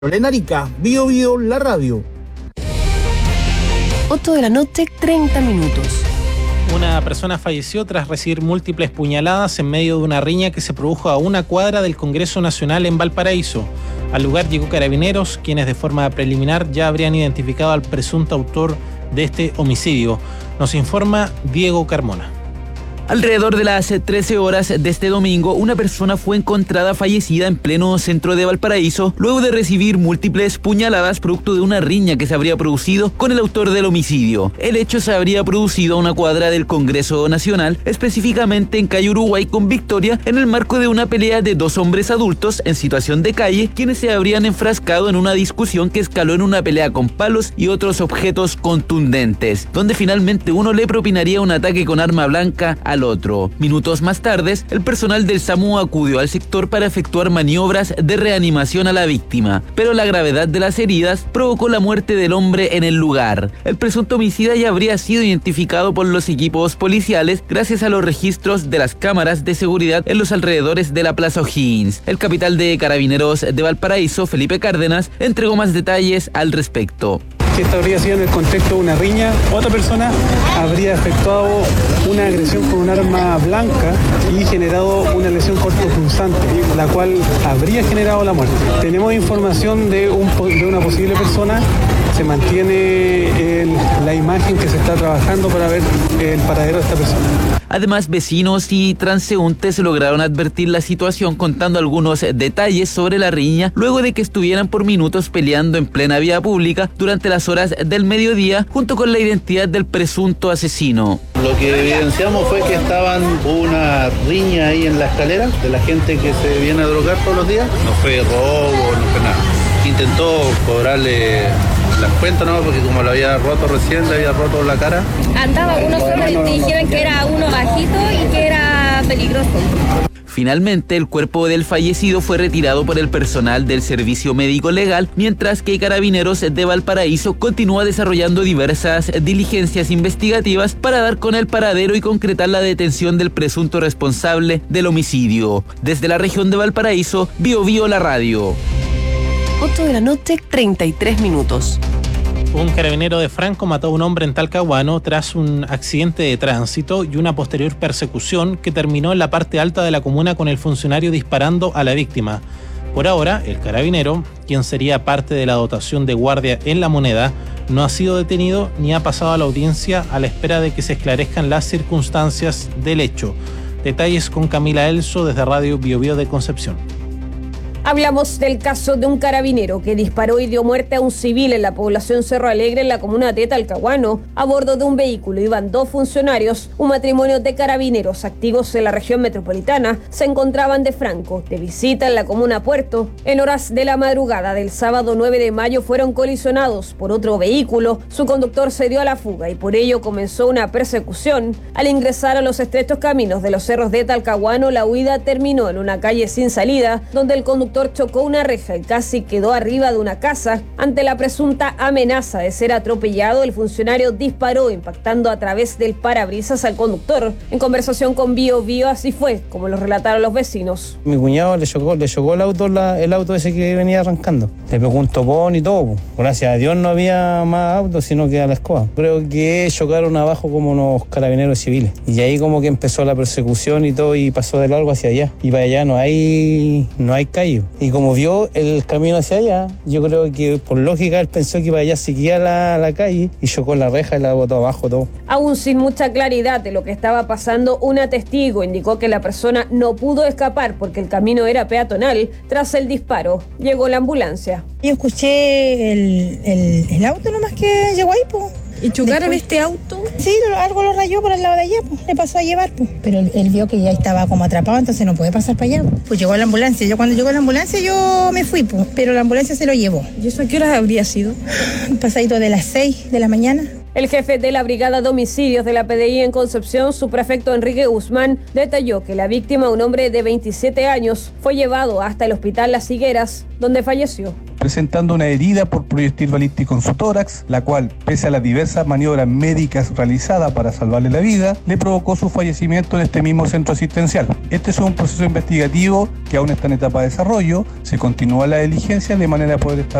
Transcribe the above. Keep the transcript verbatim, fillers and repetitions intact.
En Arica, Bio Bio, la radio. ocho de la noche, treinta minutos. Una persona falleció tras recibir múltiples puñaladas en medio de una riña que se produjo a una cuadra del Congreso Nacional en Valparaíso. Al lugar llegó Carabineros, quienes de forma preliminar ya habrían identificado al presunto autor de este homicidio. Nos informa Diego Carmona. Alrededor de las trece horas de este domingo, una persona fue encontrada fallecida en pleno centro de Valparaíso, luego de recibir múltiples puñaladas producto de una riña que se habría producido con el autor del homicidio. El hecho se habría producido a una cuadra del Congreso Nacional, específicamente en calle Uruguay con Victoria, en el marco de una pelea de dos hombres adultos en situación de calle, quienes se habrían enfrascado en una discusión que escaló en una pelea con palos y otros objetos contundentes, donde finalmente uno le propinaría un ataque con arma blanca al otro. Minutos más tarde, el personal del SAMU acudió al sector para efectuar maniobras de reanimación a la víctima, pero la gravedad de las heridas provocó la muerte del hombre en el lugar. El presunto homicida ya habría sido identificado por los equipos policiales gracias a los registros de las cámaras de seguridad en los alrededores de la Plaza O'Higgins. El capitán de Carabineros de Valparaíso, Felipe Cárdenas, entregó más detalles al respecto. Que esto habría sido en el contexto de una riña, otra persona habría efectuado una agresión con un arma blanca y generado una lesión cortopunzante, la cual habría generado la muerte. Tenemos información de, un, de una posible persona, se mantiene el, la imagen que se está trabajando para ver el paradero de esta persona. Además, vecinos y transeúntes lograron advertir la situación contando algunos detalles sobre la riña luego de que estuvieran por minutos peleando en plena vía pública durante las horas del mediodía junto con la identidad del presunto asesino. Lo que evidenciamos fue que estaban una riña ahí en la escalera de la gente que se viene a drogar todos los días. No fue robo, no fue nada. Intentó cobrarle las cuentas, ¿no? Porque como lo había roto recién, le había roto la cara. Andaba uno solo y te dijeron que era uno bajito y que era peligroso. Finalmente, el cuerpo del fallecido fue retirado por el personal del Servicio Médico Legal, mientras que Carabineros de Valparaíso continúa desarrollando diversas diligencias investigativas para dar con el paradero y concretar la detención del presunto responsable del homicidio. Desde la región de Valparaíso, Bio Bio la radio. ocho de la noche, treinta y tres minutos. Un carabinero de Franco mató a un hombre en Talcahuano tras un accidente de tránsito y una posterior persecución que terminó en la parte alta de la comuna con el funcionario disparando a la víctima. Por ahora, el carabinero, quien sería parte de la dotación de guardia en La Moneda, no ha sido detenido ni ha pasado a la audiencia a la espera de que se esclarezcan las circunstancias del hecho. Detalles con Camila Elso desde Radio Bio Bio de Concepción. Hablamos del caso de un carabinero que disparó y dio muerte a un civil en la población Cerro Alegre, en la comuna de Talcahuano. A bordo de un vehículo iban dos funcionarios. Un matrimonio de carabineros activos en la región metropolitana se encontraban de Franco, de visita en la comuna Puerto. En horas de la madrugada del sábado nueve de mayo fueron colisionados por otro vehículo. Su conductor se dio a la fuga y por ello comenzó una persecución. Al ingresar a los estrechos caminos de los cerros de Talcahuano, la huida terminó en una calle sin salida, donde el conductor chocó una reja y casi quedó arriba de una casa. Ante la presunta amenaza de ser atropellado, el funcionario disparó, impactando a través del parabrisas al conductor. En conversación con Bio Bio, así fue como lo relataron los vecinos. Mi cuñado le chocó, le chocó el auto, la, el auto ese que venía arrancando. Le pegó un topón y todo. Gracias a Dios no había más autos, sino que a la escoba. Creo que chocaron abajo como unos carabineros civiles. Y ahí como que empezó la persecución y todo, y pasó de largo hacia allá. Y para allá no hay, no hay calle. Y como vio el camino hacia allá, yo creo que por lógica él pensó que para allá seguía la, la calle y chocó la reja y la botó abajo todo. Aún sin mucha claridad de lo que estaba pasando, una testigo indicó que la persona no pudo escapar porque el camino era peatonal. Tras el disparo, llegó la ambulancia. Yo escuché el, el, el auto nomás que llegó ahí, pues. ¿Y chocaron Después, este auto? Sí, algo lo rayó por el lado de allá, pues, le pasó a llevar, pues. Pero él, él vio que ya estaba como atrapado, entonces no puede pasar para allá. Pues, pues llegó la ambulancia. Yo cuando llegó la ambulancia yo me fui, pues, pero la ambulancia se lo llevó. ¿Y eso a qué horas habría sido? Pasadito de las seis de la mañana. El jefe de la Brigada de Homicidios de la P D I en Concepción, subprefecto Enrique Guzmán, detalló que la víctima, un hombre de veintisiete años, fue llevado hasta el hospital Las Higueras, donde falleció. Presentando una herida por proyectil balístico en su tórax, la cual, pese a las diversas maniobras médicas realizadas para salvarle la vida, le provocó su fallecimiento en este mismo centro asistencial. Este es un proceso investigativo que aún está en etapa de desarrollo, se continúa la diligencia de manera a poder estar